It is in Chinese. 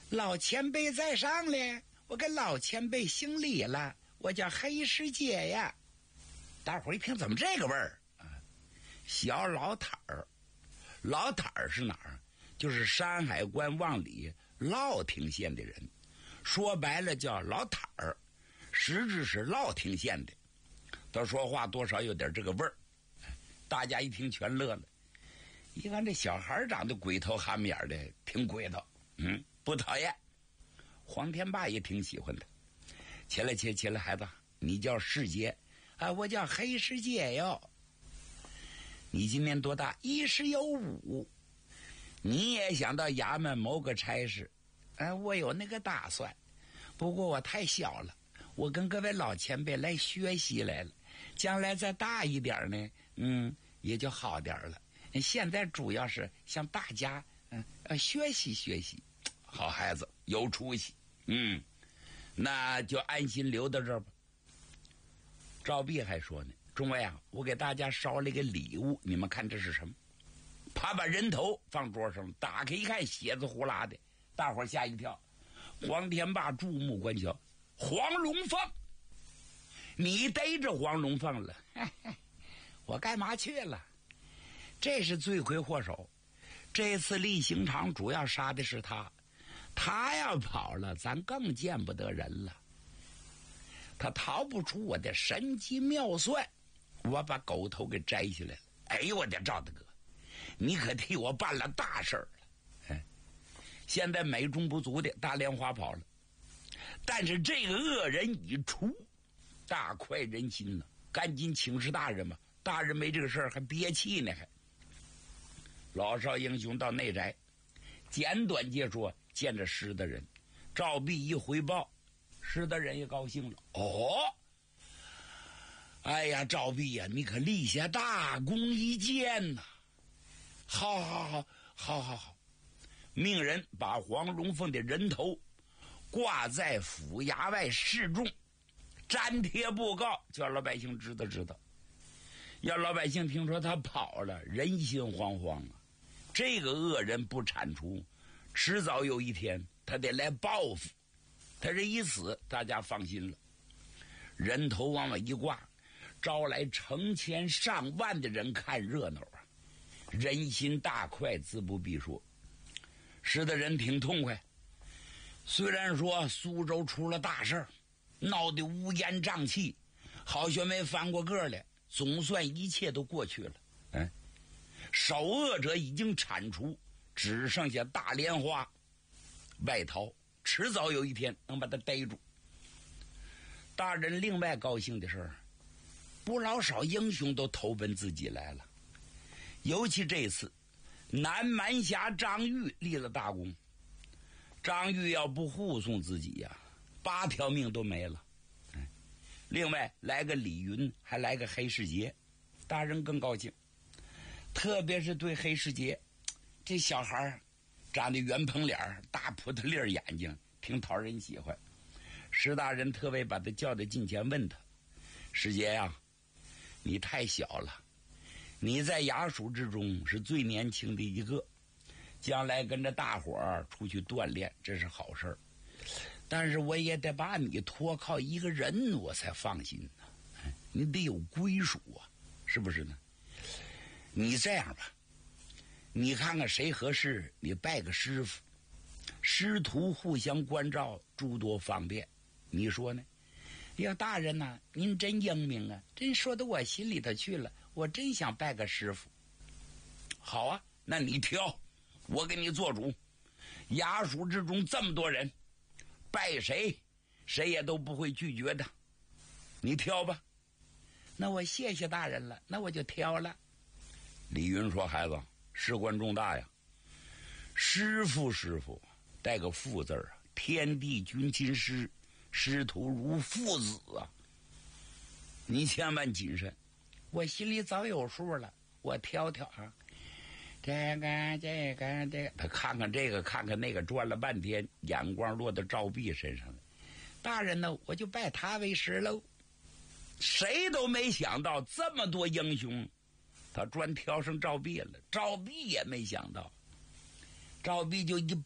老前辈在上嘞，我给老前辈行礼了，我叫黑世界呀。大伙一听怎么这个味儿啊？小老摊儿，老摊儿是哪儿？就是山海关往里乐亭县的人，说白了叫老摊儿，实质是乐亭县的。他说话多少有点这个味儿，大家一听全乐了。一看这小孩长得鬼头憨眼的，挺鬼头，不讨厌。黄天霸也挺喜欢他。起来，孩子，你叫世杰啊，我叫黑世界哟。你今年多大？15。你也想到衙门谋个差事？我有那个打算，不过我太小了，我跟各位老前辈来学习来了，将来再大一点呢，也就好点了。现在主要是向大家学习学习。好孩子，有出息，那就安心留到这儿吧。赵弼还说呢，众位啊，我给大家捎了一个礼物，你们看这是什么？他把人头放桌上，打开一看，血字呼啦的，大伙吓一跳。黄天霸注目观瞧，黄龙凤，你逮着黄龙凤了？我干嘛去了？这是罪魁祸首。这次厉行长主要杀的是他，他要跑了，咱更见不得人了。他逃不出我的神机妙算，我把狗头给摘下来了。哎呦我的赵大哥，你可替我办了大事了。现在美中不足的大莲花跑了，但是这个恶人一出，大快人心了。赶紧请示大人吧，大人没这个事儿还憋气呢。还老少英雄到内宅，简短解说，见着施大人。赵弼一回报，施大人也高兴了。哎呀，赵弼呀，你可立下大功一件呐！好，命人把黄龙凤的人头挂在府衙外示众，粘贴布告，叫老百姓知道。要老百姓听说他跑了，人心惶惶啊！这个恶人不铲除，迟早有一天他得来报复。他这一死，大家放心了。人头往外一挂，招来成千上万的人看热闹啊！人心大快，自不必说。使得人挺痛快。虽然说苏州出了大事儿，闹得乌烟瘴气，好学没翻过个来，总算一切都过去了。首恶者已经铲除，只剩下大莲花外逃，迟早有一天能把他逮住。大人另外高兴的是，不老少英雄都投奔自己来了。尤其这次南蛮侠张玉立了大功，张玉要不护送自己呀，8条命都没了。另外来个李云，还来个黑世杰，大人更高兴。特别是对黑世杰这小孩长得圆蓬脸，大葡萄粒眼睛，挺讨人喜欢。石大人特为把他叫到近前，问他：世杰呀，你太小了，你在衙署之中是最年轻的一个，将来跟着大伙儿出去锻炼，这是好事儿。但是我也得把你托靠一个人，我才放心呢。你得有归属啊，是不是呢？你这样吧，你看看谁合适，你拜个师傅，师徒互相关照，诸多方便。你说呢？呀，大人呐，您真英明啊，真说到我心里头去了，我真想拜个师傅。好啊，那你挑，我给你做主。衙署之中这么多人，拜谁谁也都不会拒绝的，你挑吧。那我谢谢大人了，那我就挑了。李云说：孩子，事关重大呀，师傅带个父字啊，天地君亲师，师徒如父子啊，你千万谨慎。我心里早有数了，我挑挑啊，这个，他看看这个看看那个，转了半天，眼光落到赵弼身上了。大人呢，我就拜他为师喽。谁都没想到这么多英雄，他专挑上赵弼了。赵弼也没想到，赵弼就一